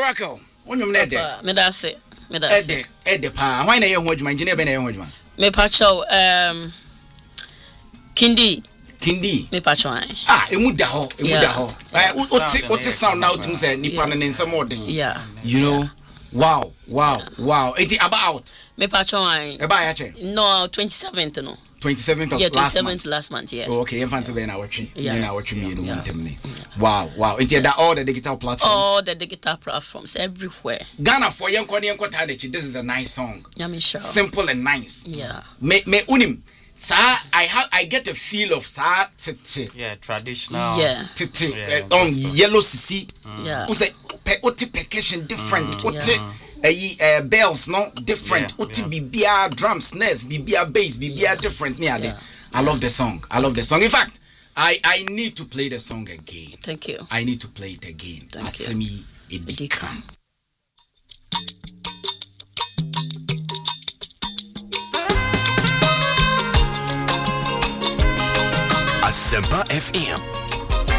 Oracle. When you made that. Me that's it. Ede pa. Why na ye ho adwuma engineer be na ye ho adwuma? Me pacho Kindi me pacho an. Emu da ho. Oti sound now to say nipa na nsem odin. Yeah. You know. Wow. Eti about me pacho an. E ba ya che? No, 27th no. 27th of last month, yeah. Oh, okay, fancy be na watching. Na watching me no ntemi. Wow. Enti that all the digital platforms. All the digital platforms everywhere. Ghana for yenko this is a nice song. Yeah, me sure. Simple and nice. Yeah. Me unim. Sa I get a feel of sa tete. Yeah, traditional. Yeah. Tete on yellow sisi. Yeah. Who say oti percussion different. Oti bells no different. Oti bibia drums, snares, bibia bass, bibia different. I love the song. In fact, I need to play the song again. Thank you. I need to play it again. Asemi Edikam. Asempa FM